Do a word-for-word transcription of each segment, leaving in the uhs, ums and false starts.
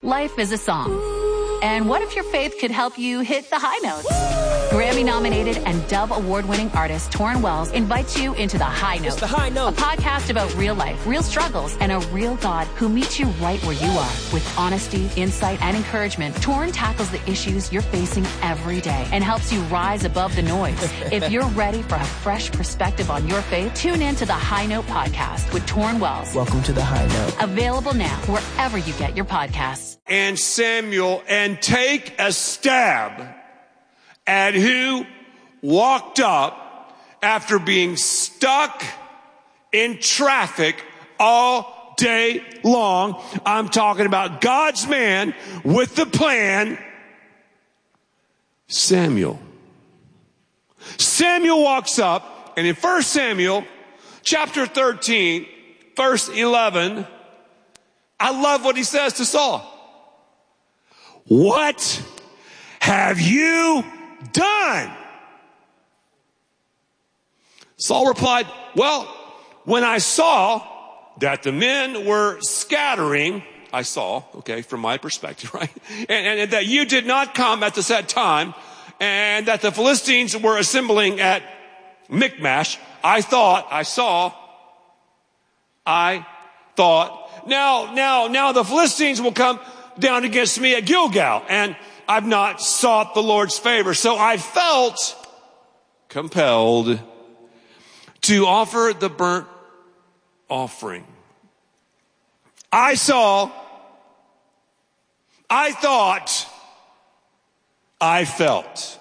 Life is a song. And what if your faith could help you hit the high notes? Grammy-nominated and Dove Award-winning artist Torrin Wells invites you into The High Note. It's The High Note. A podcast about real life, real struggles, and a real God who meets you right where you are. With honesty, insight, and encouragement, Torrin tackles the issues you're facing every day and helps you rise above the noise. If you're ready for a fresh perspective on your faith, tune in to The High Note podcast with Torrin Wells. Welcome to The High Note. Available now wherever you get your podcasts. And Samuel, and take a stab at who walked up after being stuck in traffic all day long. I'm talking about God's man with the plan, Samuel. Samuel walks up, and in First Samuel chapter thirteen, verse eleven, I love what he says to Saul. What have you done? Saul replied, well, when I saw that the men were scattering, I saw, okay, from my perspective, right? And, and, and that you did not come at the set time, and that the Philistines were assembling at Michmash, I thought, I saw, I thought, now, now, now the Philistines will come down against me at Gilgal, and I've not sought the Lord's favor. So I felt compelled to offer the burnt offering. I saw, I thought, I felt.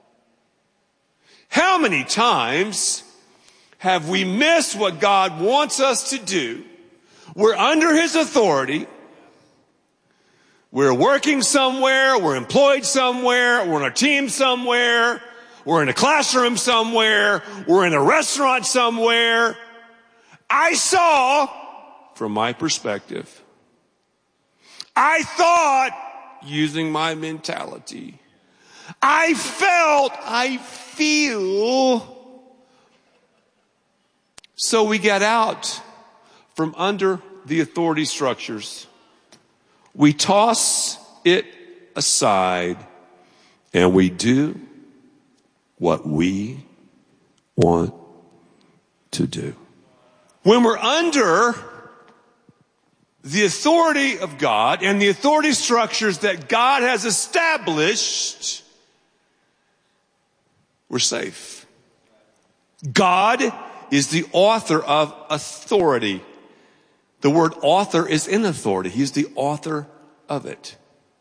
How many times have we missed what God wants us to do? We're under His authority. We're working somewhere, we're employed somewhere, we're on a team somewhere, we're in a classroom somewhere, we're in a restaurant somewhere. I saw, from my perspective, I thought, using my mentality, I felt, I feel. So we get out from under the authority structures. We toss it aside and we do what we want to do. When we're under the authority of God and the authority structures that God has established, we're safe. God is the author of authority. The word author is in authority. He's the author of it.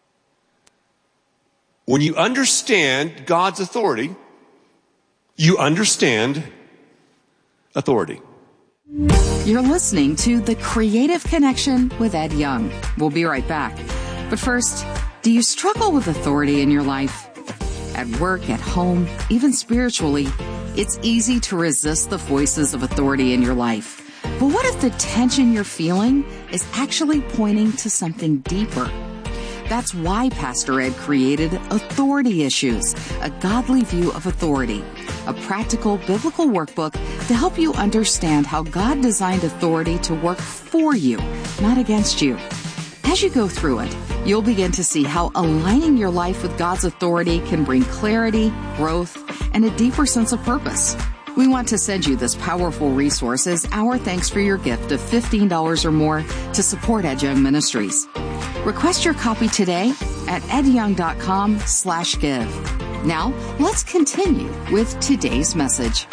When you understand God's authority, you understand authority. You're listening to The Creative Connection with Ed Young. We'll be right back. But first, do you struggle with authority in your life? At work, at home, even spiritually, it's easy to resist the voices of authority in your life. But what if the tension you're feeling is actually pointing to something deeper? That's why Pastor Ed created Authority Issues, a godly view of authority, a practical biblical workbook to help you understand how God designed authority to work for you, not against you. As you go through it, you'll begin to see how aligning your life with God's authority can bring clarity, growth, and a deeper sense of purpose. We want to send you this powerful resource as our thanks for your gift of fifteen dollars or more to support Ed Young Ministries. Request your copy today at edyoung.com slash give. Now, let's continue with today's message.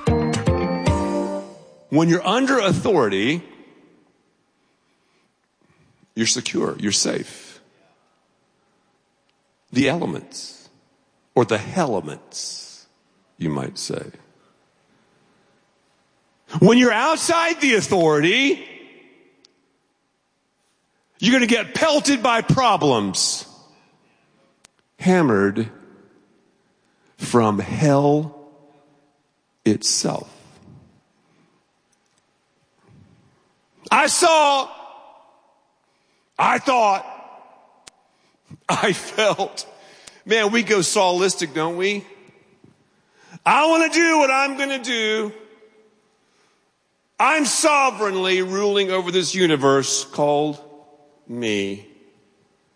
When you're under authority, you're secure, you're safe. The elements, or the elements, you might say. When you're outside the authority, you're going to get pelted by problems, hammered from hell itself. I saw, I thought, I felt. Man, we go Saulistic, don't we? I want to do what I'm going to do. I'm sovereignly ruling over this universe called me.